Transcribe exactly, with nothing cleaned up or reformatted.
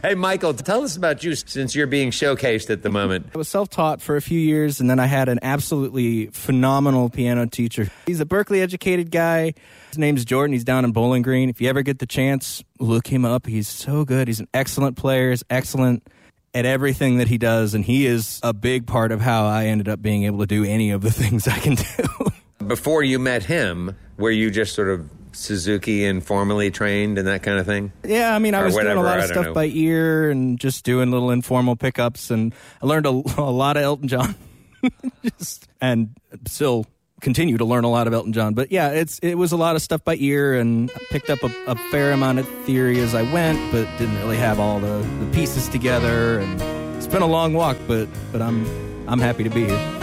Hey, Michael, tell us about you since you're being showcased at the moment. I was self-taught for a few years, and then I had an absolutely phenomenal piano teacher. He's a Berkeley-educated guy. His name's Jordan. He's down in Bowling Green. If you ever get the chance, look him up. He's so good. He's an excellent player. He's excellent at everything that he does, and he is a big part of how I ended up being able to do any of the things I can do. Before you met him, were you just sort of Suzuki and formally trained and that kind of thing? Yeah, I mean, I or was whatever, doing a lot of I don't stuff know. by ear and just doing little informal pickups, and I learned a, a lot of Elton John, just, and still continue to learn a lot of Elton John. But yeah, it's it was a lot of stuff by ear, and I picked up a, a fair amount of theory as I went, but didn't really have all the, the pieces together. And it's been a long walk, but but I'm I'm happy to be here.